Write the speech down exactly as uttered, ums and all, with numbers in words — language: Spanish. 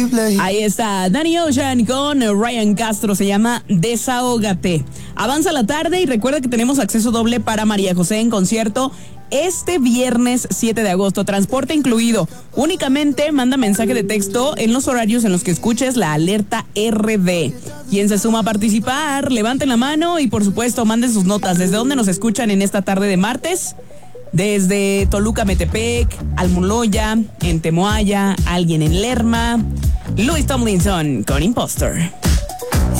Ahí está, Danny Ocean con Ryan Castro, se llama Desahógate. Avanza la tarde y recuerda que tenemos acceso doble para María José en concierto este viernes siete de agosto, transporte incluido. Únicamente manda mensaje de texto en los horarios en los que escuches la alerta R D. ¿Quién se suma a participar? Levanten la mano y por supuesto manden sus notas. ¿Desde dónde nos escuchan en esta tarde de martes? Desde Toluca, Metepec, Almoloya, en Temoaya, alguien en Lerma. Luis Tomlinson con Impostor.